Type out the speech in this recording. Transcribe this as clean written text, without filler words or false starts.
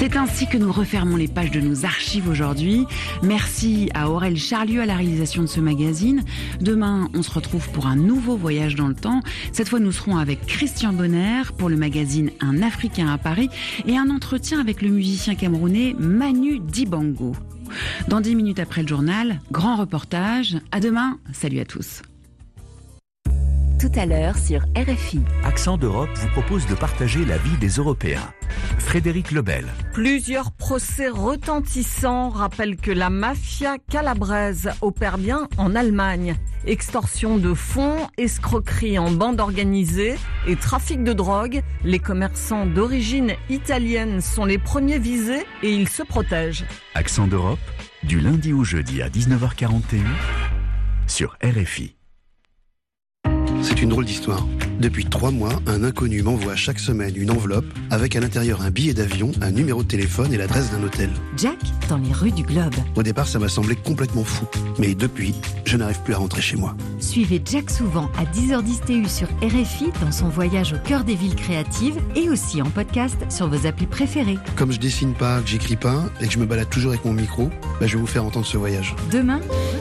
C'est ainsi que nous refermons les pages de nos archives aujourd'hui. Merci à Aurel Charlieu à la réalisation de ce magazine. Demain, on se retrouve pour un nouveau voyage dans le temps. Cette fois, nous serons avec Christian Bonner pour le magazine Un Africain à Paris et un entretien avec le musicien camerounais Manu Dibango. Dans 10 minutes après le journal, grand reportage. À demain, salut à tous. Tout à l'heure sur RFI. Accent d'Europe vous propose de partager la vie des Européens. Frédéric Lebel. Plusieurs procès retentissants rappellent que la mafia calabraise opère bien en Allemagne. Extorsion de fonds, escroquerie en bande organisée et trafic de drogue. Les commerçants d'origine italienne sont les premiers visés et ils se protègent. Accent d'Europe, du lundi au jeudi à 19h41 sur RFI. C'est une drôle d'histoire. Depuis 3 mois, un inconnu m'envoie chaque semaine une enveloppe avec à l'intérieur un billet d'avion, un numéro de téléphone et l'adresse d'un hôtel. Jack, dans les rues du Globe. Au départ, ça m'a semblé complètement fou. Mais depuis, je n'arrive plus à rentrer chez moi. Suivez Jack souvent à 10h10 TU sur RFI dans son voyage au cœur des villes créatives et aussi en podcast sur vos applis préférées. Comme je dessine pas, que j'écris pas et que je me balade toujours avec mon micro, je vais vous faire entendre ce voyage. Demain,